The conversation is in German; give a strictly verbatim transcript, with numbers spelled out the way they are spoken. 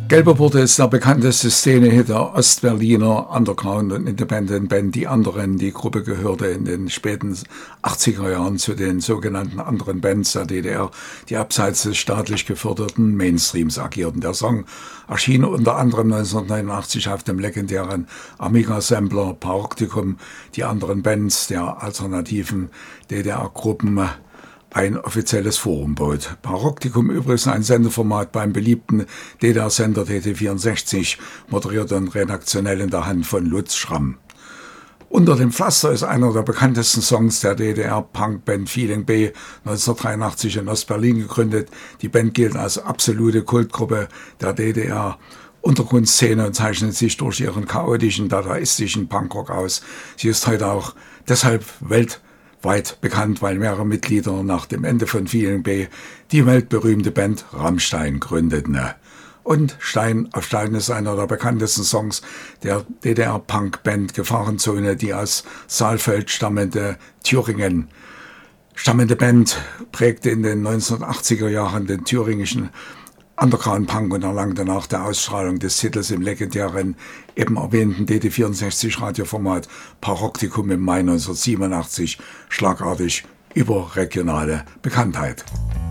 Gelber Borte ist der bekannteste Szene-Hit der Ostberliner Underground- und Independent-Band Die Anderen. Die Gruppe gehörte in den späten achtziger Jahren zu den sogenannten anderen Bands der D D R, die abseits des staatlich geförderten Mainstreams agierten. Der Song erschien unter anderem neunzehnhundertneunundachtzig auf dem legendären Amiga-Sampler Paroktikum. Die anderen Bands der alternativen D D R-Gruppen ein offizielles Forum bot. Paroktikum übrigens ein Sendeformat beim beliebten D D R-Sender T T vierundsechzig, moderiert und redaktionell in der Hand von Lutz Schramm. Unter dem Pflaster ist einer der bekanntesten Songs der D D R-Punkband Feeling B, neunzehnhundertdreiundachtzig in Ostberlin gegründet. Die Band gilt als absolute Kultgruppe der D D R Untergrundszene und zeichnet sich durch ihren chaotischen, dadaistischen Punkrock aus. Sie ist heute auch deshalb weltweit weit bekannt, weil mehrere Mitglieder nach dem Ende von Feeling B die weltberühmte Band Rammstein gründeten. Und Stein auf Stein ist einer der bekanntesten Songs der D D R-Punk-Band Gefahrenzone, die aus Saalfeld stammende Thüringen stammende Band prägte in den neunzehnhundertachtziger Jahren den thüringischen Underground-Punk und erlangte nach der Ausstrahlung des Titels im legendären, eben erwähnten D T vierundsechzig Radioformat Paroktikum im Mai neunzehnhundertsiebenundachtzig schlagartig überregionale Bekanntheit.